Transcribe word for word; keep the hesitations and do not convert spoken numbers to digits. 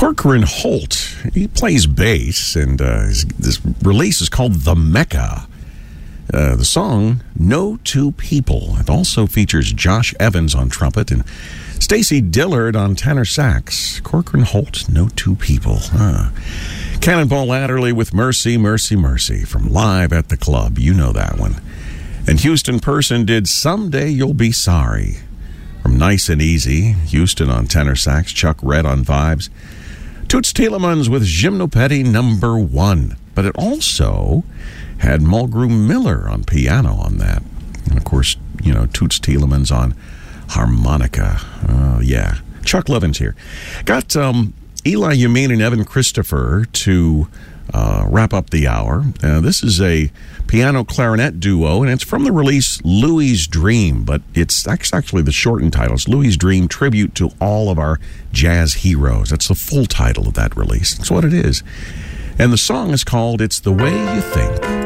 Corcoran Holt, he plays bass, and uh, his, this release is called The Mecca. Uh, the song, No Two People. It also features Josh Evans on trumpet and Stacy Dillard on tenor sax. Corcoran Holt, No Two People. Huh. Cannonball Adderley with Mercy, Mercy, Mercy from Live at the Club. You know that one. And Houston Person did Someday You'll Be Sorry from Nice and Easy. Houston on tenor sax, Chuck Red on vibes. Toots Thielemans with Gymnopédie number one. But it also had Mulgrew Miller on piano on that. And of course, you know, Toots Thielemans on harmonica. Oh, yeah. Chuck Levin's here. Got um, Eli Yamin and Evan Christopher to uh, wrap up the hour. Uh, this is a piano clarinet duo, and it's from the release Louie's Dream, but it's actually the shortened title. It's Louie's Dream, Tribute to All of Our Jazz Heroes. That's the full title of that release. That's what it is. And the song is called It's the Way You Think.